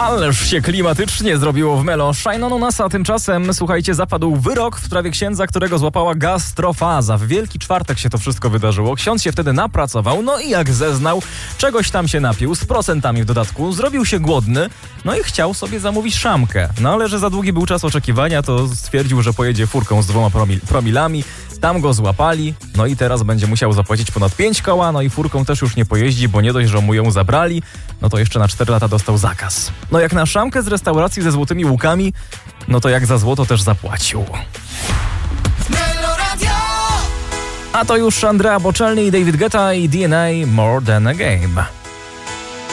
Ależ się klimatycznie zrobiło w Melo. Shine on us, a tymczasem, słuchajcie, zapadł wyrok w sprawie księdza, którego złapała gastrofaza. W Wielki Czwartek się to wszystko wydarzyło. Ksiądz się wtedy napracował, no i jak zeznał, czegoś tam się napił, z procentami w dodatku, zrobił się głodny, no i chciał sobie zamówić szamkę. No ale że za długi był czas oczekiwania, to stwierdził, że pojedzie furką z 2 promilami. Tam go złapali, no i teraz będzie musiał zapłacić ponad 5 koła, no i furką też już nie pojeździ, bo nie dość, że mu ją zabrali, no to jeszcze na 4 lata dostał zakaz. No jak na szamkę z restauracji ze złotymi łukami, no to jak za złoto też zapłacił. A to już Andrea Bocelli, David Guetta i DNA More Than a Game.